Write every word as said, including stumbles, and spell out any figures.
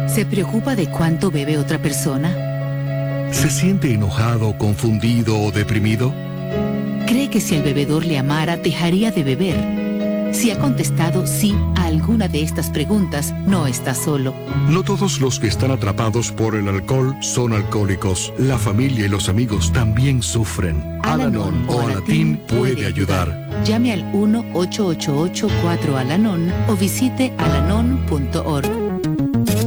¿Se preocupa de cuánto bebe otra persona? ¿Se siente enojado, confundido o deprimido? ¿Cree que si el bebedor le amara, dejaría de beber? Si ha contestado sí a alguna de estas preguntas, no está solo. No todos los que están atrapados por el alcohol son alcohólicos. La familia y los amigos también sufren. Al-Anon o Alatín puede ayudar. Llame al uno ocho ocho ocho cuatro Al-Anon o visite alanon punto org.